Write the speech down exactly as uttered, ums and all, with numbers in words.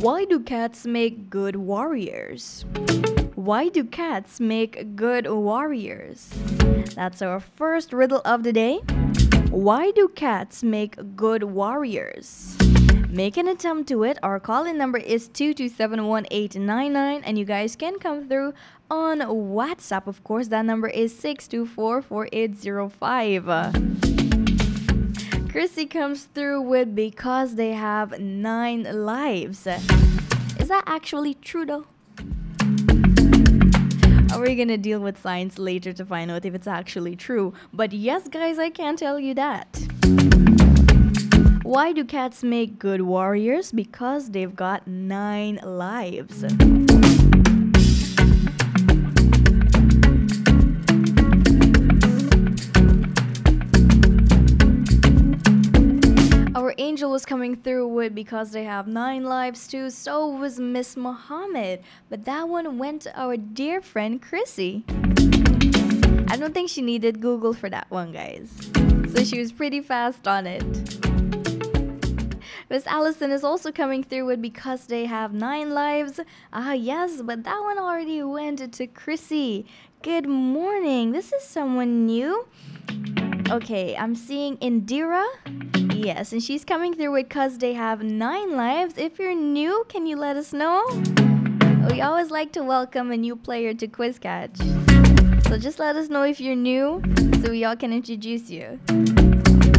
Why do cats make good warriors? Why do cats make good warriors? That's our first riddle of the day. Why do cats make good warriors? Make an attempt to it. Our call-in number is two two seven one eight nine nine, and you guys can come through on WhatsApp. Of course, that number is six two four four eight zero five. Chrissy comes through with because they have nine lives. Is that actually true though? Or we're gonna deal with science later to find out if it's actually true. But yes, guys, I can tell you that. Why do cats make good warriors? Because they've got nine lives. Our angel was coming through with because they have nine lives too. So was Miss Muhammad. But that one went to our dear friend Chrissy. I don't think she needed Google for that one, guys. So she was pretty fast on it. Miss Allison is also coming through with because they have nine lives. Ah, yes, but that one already went to Chrissy. Good morning. This is someone new. Okay, I'm seeing Indira. Yes, and she's coming through with because they have nine lives. If you're new, can you let us know? We always like to welcome a new player to Quiz Catch. So just let us know if you're new so we all can introduce you.